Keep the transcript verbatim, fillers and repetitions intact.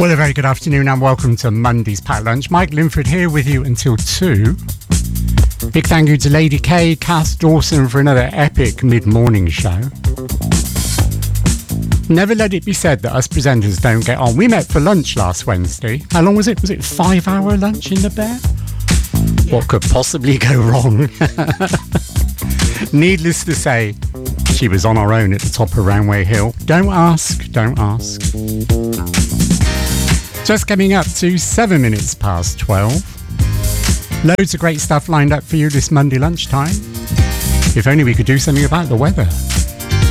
Well, a very good afternoon and welcome to Monday's Packed Lunch. Mike Linford here with you until two. Big thank you to Lady K, Cass Dawson for another epic mid-morning show. Never let it be said that us presenters don't get on. We met for lunch last Wednesday. How long was it? Was it five-hour lunch in the Bear? What could possibly go wrong? Needless to say, she was on her own at the top of Roundway Hill. Don't ask, don't ask. Just coming up to seven minutes past twelve. Loads of great stuff lined up for you this Monday lunchtime. If only we could do something about the weather.